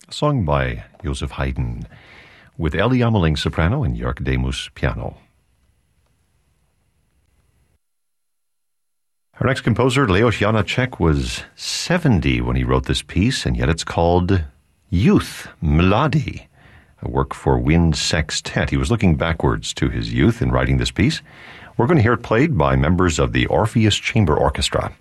sung by Joseph Haydn, with Ellie Ameling soprano and Jörg Demus piano. Our next composer, Leos Janáček, was 70 when he wrote this piece, and yet it's called Youth, Mladi, a work for wind sextet. He was looking backwards to his youth in writing this piece. We're going to hear it played by members of the Orpheus Chamber Orchestra.